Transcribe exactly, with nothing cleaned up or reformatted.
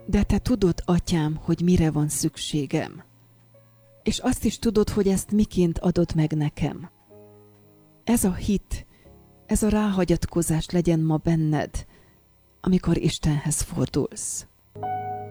De te tudod, atyám, hogy mire van szükségem. És azt is tudod, hogy ezt miként adod meg nekem. Ez a hit, ez a ráhagyatkozás legyen ma benned, amikor Istenhez fordulsz.